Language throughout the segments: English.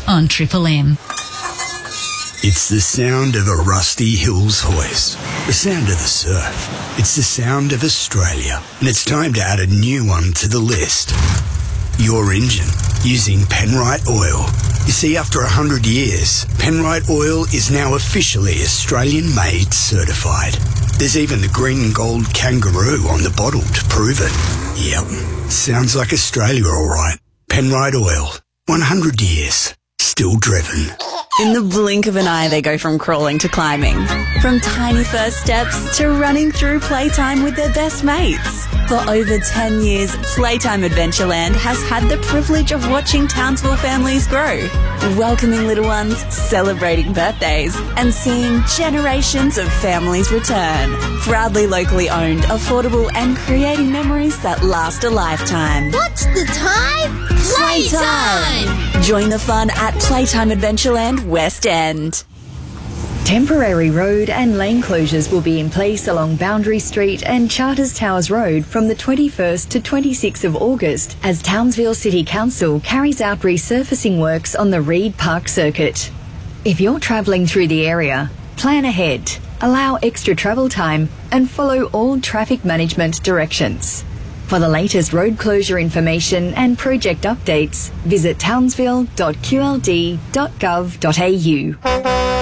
on Triple M. It's the sound of a Rusty Hills hoist, the sound of the surf. It's the sound of Australia, and it's time to add a new one to the list. Your engine, using Penrite Oil. You see, after 100 years, Penrite Oil is now officially Australian-made certified. There's even the green and gold kangaroo on the bottle to prove it. Yep, sounds like Australia all right. Penrite Oil, 100 years, still driven. In the blink of an eye, they go from crawling to climbing. From tiny first steps to running through playtime with their best mates. For over 10 years, Playtime Adventureland has had the privilege of watching Townsville families grow, welcoming little ones, celebrating birthdays, and seeing generations of families return. Proudly locally owned, affordable, and creating memories that last a lifetime. What's the time? Playtime! Join the fun at Playtime Adventureland West End. Temporary road and lane closures will be in place along Boundary Street and Charters Towers Road from the 21st to 26th of August as Townsville City Council carries out resurfacing works on the Reed Park Circuit. If you're travelling through the area, plan ahead, allow extra travel time and follow all traffic management directions. For the latest road closure information and project updates, visit townsville.qld.gov.au.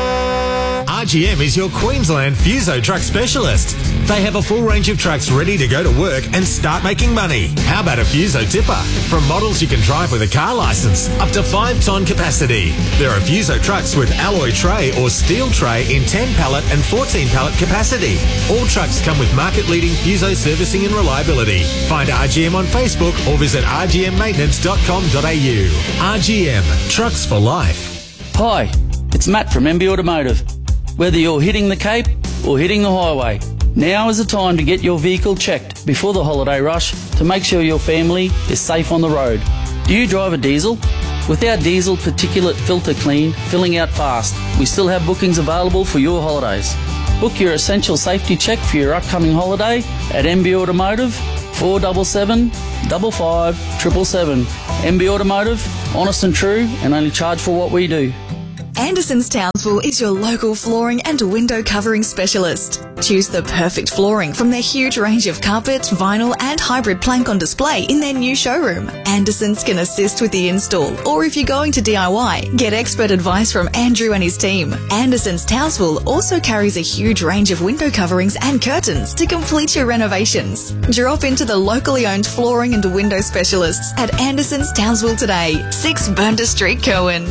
RGM is your Queensland Fuso truck specialist. They have a full range of trucks ready to go to work and start making money. How about a Fuso tipper? From models you can drive with a car licence, up to 5-tonne capacity. There are Fuso trucks with alloy tray or steel tray in 10 pallet and 14 pallet capacity. All trucks come with market-leading Fuso servicing and reliability. Find RGM on Facebook or visit rgmmaintenance.com.au. RGM, trucks for life. Hi, it's Matt from MB Automotive. Whether you're hitting the Cape or hitting the highway, now is the time to get your vehicle checked before the holiday rush to make sure your family is safe on the road. Do you drive a diesel? With our diesel particulate filter clean, filling out fast, we still have bookings available for your holidays. Book your essential safety check for your upcoming holiday at MB Automotive, 477 55 777. MB Automotive, honest and true, and only charge for what we do. Anderson's Townsville is your local flooring and window covering specialist. Choose the perfect flooring from their huge range of carpet, vinyl and hybrid plank on display in their new showroom. Anderson's can assist with the install, or if you're going to DIY, get expert advice from Andrew and his team. Anderson's Townsville also carries a huge range of window coverings and curtains to complete your renovations. Drop into the locally owned flooring and window specialists at Anderson's Townsville today, 6 Burnda Street, Cowan.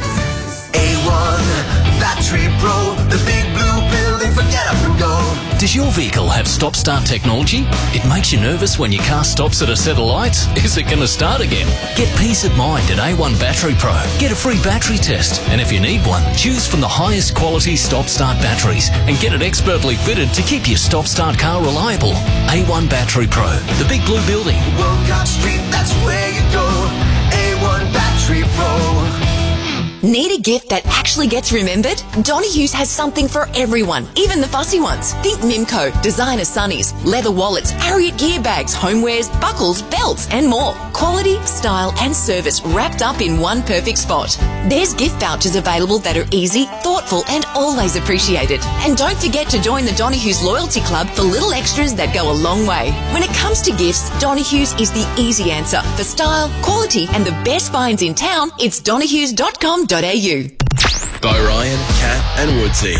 A1 Battery Pro, the big blue building for get up and go. Does your vehicle have stop-start technology? It makes you nervous when your car stops at a set of lights. Is it going to start again? Get peace of mind at A1 Battery Pro. Get a free battery test, and if you need one, choose from the highest quality stop-start batteries and get it expertly fitted to keep your stop-start car reliable. A1 Battery Pro, the big blue building. Wilcott Street, that's where you go. A1 Battery Pro. Need a gift that actually gets remembered? Donohue's has something for everyone, even the fussy ones. Think Mimco, designer sunnies, leather wallets, Harriet gear bags, homewares, buckles, belts, and more. Quality, style, and service wrapped up in one perfect spot. There's gift vouchers available that are easy, thoughtful, and always appreciated. And don't forget to join the Donohue's Loyalty Club for little extras that go a long way. When it comes to gifts, Donohue's is the easy answer. For style, quality, and the best finds in town, it's donohues.com.au. Bo Ryan, Kat and Woodsy.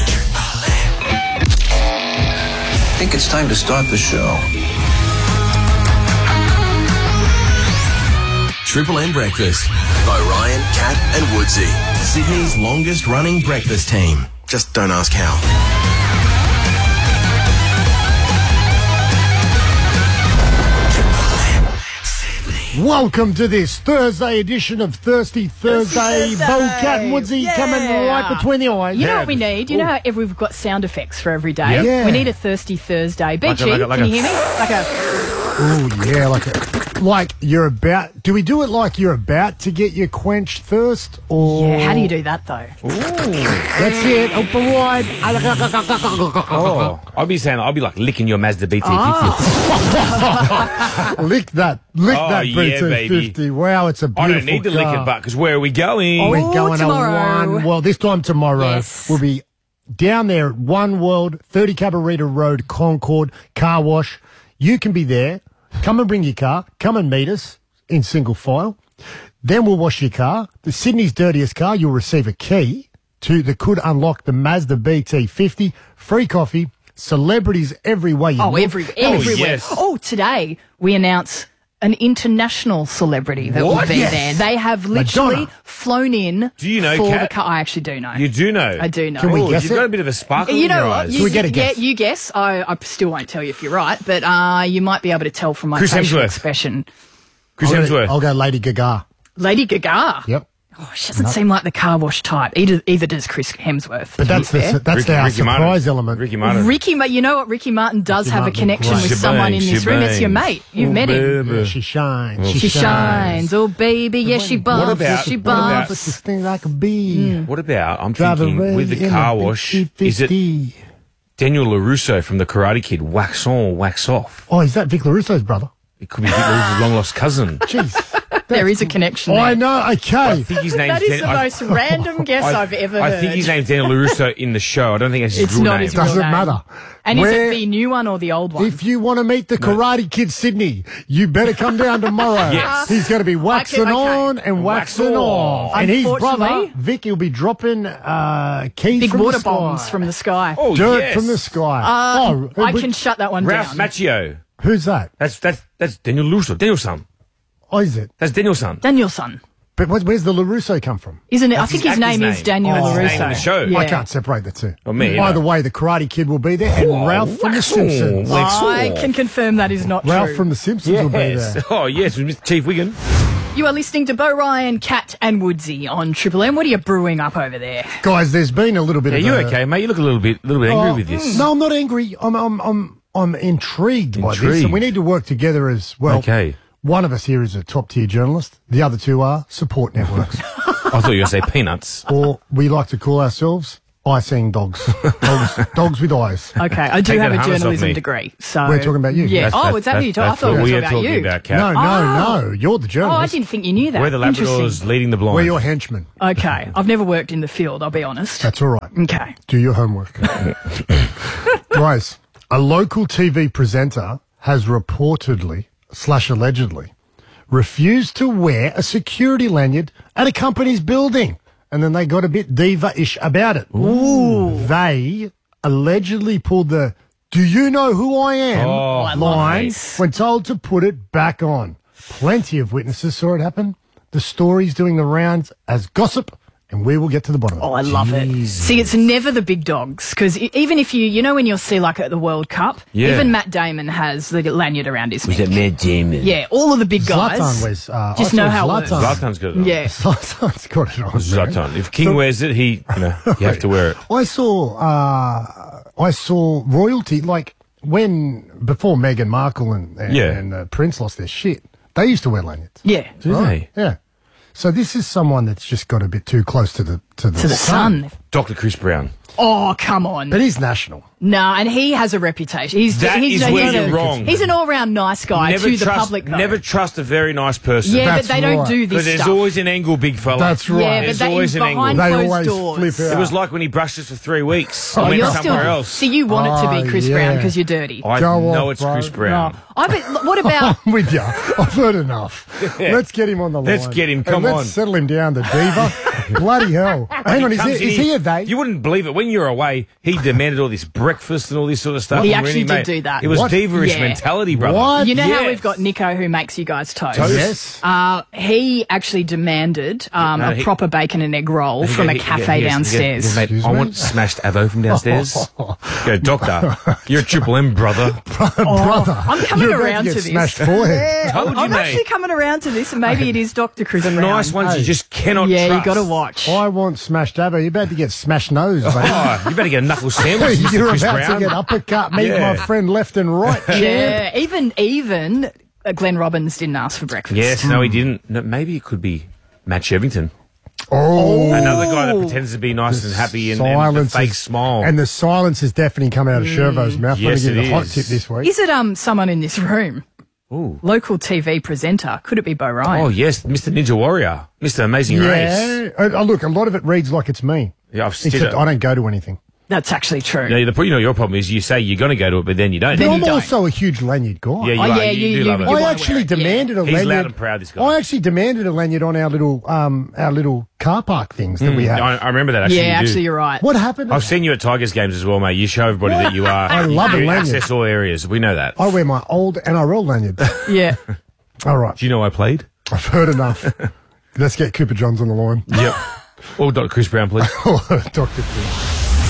I think it's time to start the show. Triple M Breakfast. Bo Ryan, Kat and Woodsy. Sydney's longest running breakfast team. Just don't ask how. Welcome to this Thursday edition of Thirsty Thursday. Bo, Cat and Woodsy coming right between the eyes. You know what we need? You know how we've got sound effects for every day? Yep. Yeah. We need a Thirsty Thursday. BG, can you hear me? Like a... Oh, yeah, like a... like you're about... Do we do it like you're about to get your quenched thirst? Or... Yeah, how do you do that, though? That's it. Open wide. Oh, I'll be like licking your Mazda BT50. Lick that BT50. Wow, it's a beautiful I don't need to lick it, but because where are we going? We're going tomorrow. this time tomorrow. Yes. We'll be down there at One World, 30 Cabarita Road, Concord, car wash. You can be there. Come and bring your car. Come and meet us in single file. Then we'll wash your car. The Sydney's dirtiest car, you'll receive a key that could unlock the Mazda BT50. Free coffee. Celebrities every way you look. Everywhere. Yes. Oh, today we announce an international celebrity that will be there. They have literally Madonna. flown in Do you know, for Kat? the car. I actually do know. You do know. I do know. Can we guess You've it? got a bit of a sparkle You in know your what? eyes. Can we get a guess? Yeah, you guess. I still won't tell you if you're right, but you might be able to tell from my Chris facial Hemsworth. expression. Chris Hemsworth. I'll go Lady Gaga. Lady Gaga. Yep. Oh, she doesn't seem like the car wash type. Either does Chris Hemsworth. But to be that's fair. our Ricky surprise Martin. element. Ricky Martin. You know what? Ricky Martin does Ricky have Martin, a connection great. with someone in this room. It's your mate. You've met him. Yeah, she shines. She shines. Oh, baby, yes, she bumps. about- she what about- bumps. This thing like a bee. What about, I'm Drive thinking, away with the in car a wash, BT50. is it Daniel LaRusso from The Karate Kid, wax on, wax off? Oh, is that Vic LaRusso's brother? It could be Vic LaRusso's long-lost cousin. Jeez. There is a connection I there. know, okay. I think his name's That is the most random guess I've ever heard. I think his name's Daniel LaRusso in the show. I don't think that's his It's real not name. his real Doesn't name. matter. And is Where- it the new one or the old one? If you want to meet the Karate Kid Sydney, you better come down tomorrow. Yes. He's going to be waxing Okay. on and waxing off. And his brother, Unfortunately- Vic, he'll be dropping keys Big from water the sky. bombs from the sky. Oh, Dirt yes. from the sky. I can shut that one Ralph down. Macchio. Who's that? That's Daniel LaRusso. Danielson. Oh, is it? That's Danielson. Danielson. But where's the LaRusso come from? Isn't it? I That's think his his name actor's is name. Daniel That's LaRusso. his name in the show. Yeah. I can't separate the two. Oh, me By either. the way, the Karate Kid will be there, and Oh, Ralph from The wax Simpsons. on, wax I off. can confirm that is not Ralph true. from The Simpsons will be Yes. there. Oh, yes, with Mr. Chief Wiggin. You are listening to Bo Ryan, Kat and Woodsy on Triple M. What are you brewing up over there? Guys, there's been a little bit Are of you a- okay, mate? You look a little bit angry with this. No, I'm not angry. I'm intrigued by this, Intrigued. and we need to work together as well. Okay. One of us here is a top-tier journalist. The other two are support networks. I thought you were going to say peanuts. Or we like to call ourselves eye-seeing dogs. dogs with eyes. Okay, I do Take have that a harness off journalism me. degree. So We're talking about you. Yeah. That's- Is that who you talking? I that's thought what we we were are talking talking about you. about, Kat. No. You're the Oh, I journalist. didn't think you knew that. We're the Labradors Interesting. leading the blind. We're your henchmen. Okay, I've never worked in the field, I'll be honest. That's all right. Okay. Do your homework. Guys, a local TV presenter has reportedly / allegedly refused to wear a security lanyard at a company's building. And then they got a bit diva-ish about it. Ooh. They allegedly pulled the "Do you know who I am?" I love line this. when told to put it back on. Plenty of witnesses saw it happen. The story's doing the rounds as gossip, and we will get to the bottom of it. Oh, I love it. See, it's never the big dogs, because even if you know when you'll see like at the World Cup, Yeah. even Matt Damon has the lanyard around his neck. Matt Damon? Yeah, all of the big guys. Zlatan wears, just I know saw how it works. Zlatan's got it on. Yeah. Zlatan's got it on. Zlatan. If King wears it, you have to wear it. I saw royalty, like before Meghan Markle and Prince lost their shit, they used to wear lanyards. Yeah. Do they? Yeah. So this is someone that's just got a bit too close to the sun. Dr. Chris Brown. Oh, come on. But he's national. No, and he has a reputation. He's That is where you're wrong. He's an all-round nice guy to the public, though. Never trust a very nice person. Yeah, That's but they don't right. do this Because there's stuff. always an angle, big fella. That's right. Yeah, but There's that always is an angle. behind They closed always doors. flip out. It was like when he brushed us for 3 weeks and Oh, went you're somewhere still. else. See, you want it to be Chris Oh, Brown yeah. because you're dirty. I Go know on, it's bro. Chris Brown. No. I bet. What about? I'm with you. I've heard enough. Yeah. Let's get him on the line. Let's get him. And Come let's on. settle him down, the diva. Bloody hell. Hang on, is comes in, he a they? You wouldn't believe it. When you're away, he demanded all this breakfast and all this sort of stuff. He And actually really, did do that. It was What? diva-ish Yeah. mentality, brother. What? You know how Yes. we've got Nico who makes you guys toast? Yes. He actually demanded a proper bacon and egg roll from a cafe downstairs. Mate, Excuse I me? want smashed avo from downstairs. Go, doctor. You're a Triple M, brother. Brother. I'm coming you're about around to to get this. smashed forehead. Told you, I'm mate. actually coming around to this, and maybe it is Dr. Chris Brown. Nice ones you just cannot Yeah, trust. you got to watch. I want smashed avo. You're about to get smashed nose, buddy. Oh, you better get a knuckle sandwich, Mr. You're Chris about Brown. to get uppercut, meet Yeah. my friend left and right. Yeah, even Glenn Robbins didn't ask for breakfast. Yes, no, he didn't. No, maybe it could be Matt Shevington. Oh. Another guy that pretends to be nice and happy and the fake smile. And the silence is definitely coming out of Shervo's mouth. Yes, Let me give you it a hot is. tip this week. Is it someone in this room? Ooh. Local TV presenter. Could it be Bo Ryan? Oh, yes, Mr. Ninja Warrior. Mr. Amazing Race. Yeah. Look, a lot of it reads like it's me. Yeah, Except I don't go to anything. That's actually true. Yeah, your problem is you say you're going to go to it, but then you don't. But I'm also a huge lanyard guy. Yeah, you are. You do love it. I actually demanded a lanyard. He's loud and proud, this guy. I actually demanded a lanyard on our little car park things that we have. I remember that, actually. Yeah, you do. actually, you're right. What happened? I've seen you at Tigers games as well, mate. You show everybody that you are. I love a you lanyard. access all areas. We know that. I wear my old NRL lanyard. Yeah. All right. Do you know I played? I've heard enough. Let's get Cooper Johns on the line. Yep. Or Dr. Chris Brown, please. Dr. Chris.